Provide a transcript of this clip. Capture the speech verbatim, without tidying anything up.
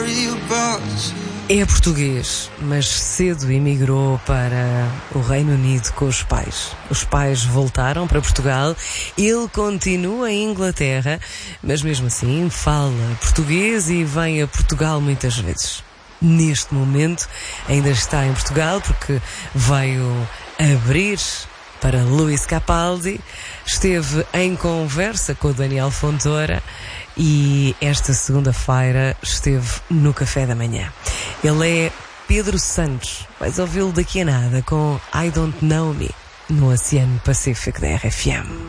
É português, mas cedo emigrou para o Reino Unido com os pais. Os pais voltaram para Portugal, ele continua em Inglaterra, mas mesmo assim fala português e vem a Portugal muitas vezes. Neste momento ainda está em Portugal porque veio abrir para Luís Capaldi, esteve em conversa com o Daniel Fontoura e esta segunda-feira esteve no Café da Manhã. Ele é Pedro Santos, vais ouvi-lo daqui a nada com I Don't Know Me no Oceano Pacífico da R F M.